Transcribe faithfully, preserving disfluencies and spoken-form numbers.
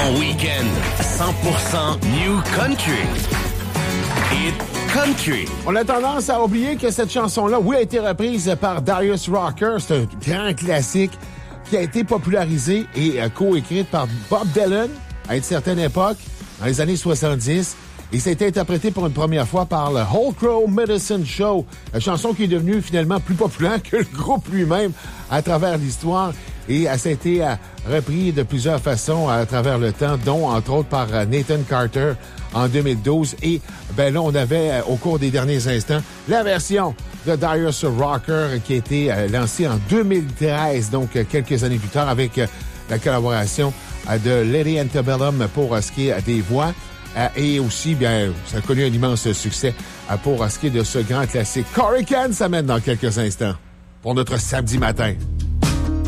Ton week-end cent pour cent New Country. Hit Country. On a tendance à oublier que cette chanson-là, oui, a été reprise par Darius Rucker. C'est un grand classique qui a été popularisé et euh, co-écrite par Bob Dylan à une certaine époque, dans les années soixante-dix. Et ça a été interprété pour une première fois par le Whole Crow Medicine Show, une chanson qui est devenue finalement plus populaire que le groupe lui-même à travers l'histoire. Et ça a été euh, repris de plusieurs façons à travers le temps, dont entre autres par euh, Nathan Carter en deux mille douze. Et ben là, on avait euh, au cours des derniers instants la version de Darius Rucker qui a été euh, lancée en deux mille treize, donc euh, quelques années plus tard, avec euh, la collaboration euh, de Lady Antebellum pour euh, ce qui est des voix. Euh, et aussi, bien, ça a connu un immense succès euh, pour ce qui est de ce grand classique. Corey Can s'amène dans quelques instants pour notre samedi matin.